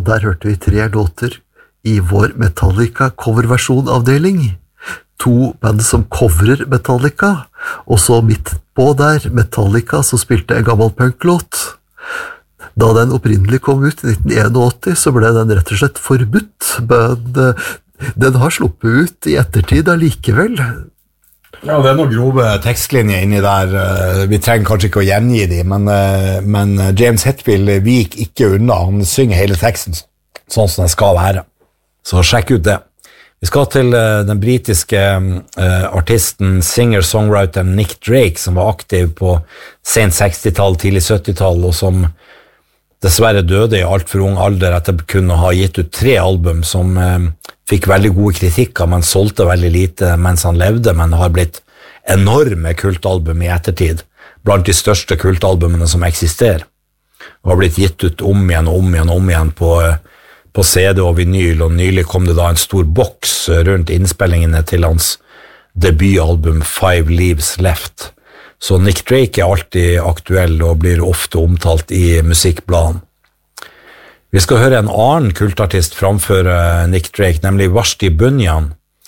og der hørte vi 3 låter i vår Metallica-coverversjon-avdeling. 2 band som coverer Metallica, og så midt på der Metallica som spilte en gammel punklåt. Da den opprinnelig kom ut i 1981, så ble den rett og slett forbudt, men den har sluppet ut i ettertid allikevel. Ja, det noen grove tekstlinjer inni der. Vi trenger kanskje ikke å gjengi de, men James Hetfield vik ikke unna. Han synger hele teksten sånn som den skal være. Så sjekk ut det. Vi skal til den britiske artisten, singer-songwriteren Nick Drake, som var aktiv på sent 60-tall, tidlig 70-tall, og som dessverre døde i alt for ung alder etter å kunne ha gitt ut 3 album som fikk veldig gode kritikker, men solgte veldig lite mens han levde, men har blitt enorme kultalbum i ettertid, blant de største kultalbumene som eksisterer, og har blitt gitt ut om igjen på CD og vinyl, og nylig kom det da en stor boks rundt innspillingene til hans debutalbum 5 Leaves Left. Så Nick Drake er alltid aktuell og blir ofte omtalt i musikkbladene. Vi skal høre en annen kultartist framføre Nick Drake, nemlig Vashti Bunyan.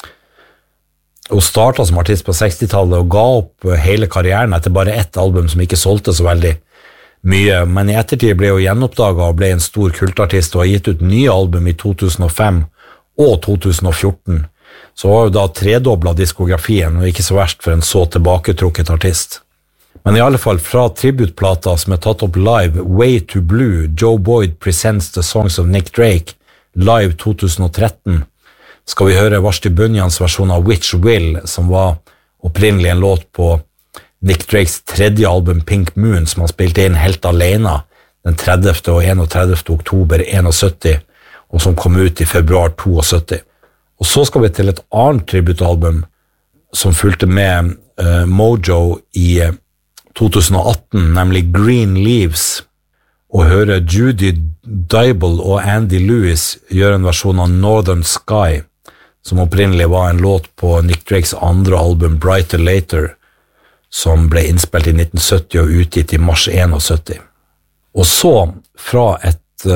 Hun startet som artist på 60-tallet og ga opp hele karrieren etter bare 1 album som ikke solgte så veldig mye, men i ettertid ble hun gjenoppdaget og ble en stor kultartist og har gitt ut nye album i 2005 og 2014. Så var hun da tredoblet diskografien, og ikke så verst for en så tilbaketrukket artist. Men i alle fall fra tributplata som er tatt opp live, Way to Blue, Joe Boyd Presents the Songs of Nick Drake, live 2013, skal vi høre Vashti Bunyans versjon av Which Will, som var opprinnelig en låt på Nick Drakes 3. album Pink Moon, som han spilte inn helt alene den 30. og 31. oktober 71, og som kom ut i februar 72. Og så skal vi til et annet tributalbum som fulgte med Mojo i 2018, nemlig Green Leaves, og høre Judy Dybel og Andy Lewis gjøre en versjon av Northern Sky, som opprinnelig var en låt på Nick Drakes 2. album Brighter Later, som ble innspilt i 1970 og utgitt i mars 71. Og så, fra et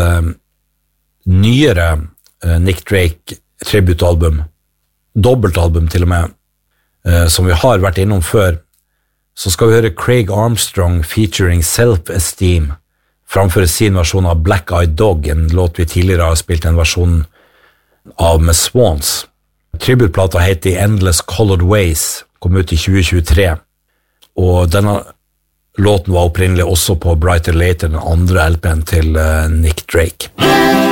nyere Nick Drake tributalbum, dobbeltalbum til og med, som vi har vært innom før, så skal vi høre Craig Armstrong featuring Self-Esteem framføre sin versjon av Black Eyed Dog, en låt vi tidligere har spilt en versjon av med Swans. Tributplata heter Endless Colored Ways, kom ut i 2023, og denne låten var opprinnelig også på Brighter Later, den andre LP'en til Nick Drake.